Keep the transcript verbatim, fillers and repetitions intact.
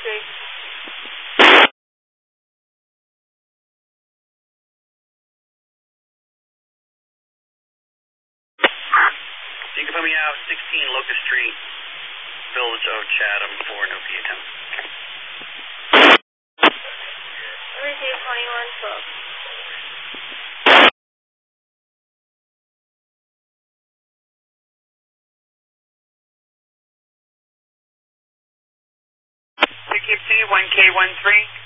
three. You can put me out sixteen Locust Street, Village of Chatham for Nokia ten. Receive twenty-one twelve. Poughkeepsie, one K one three.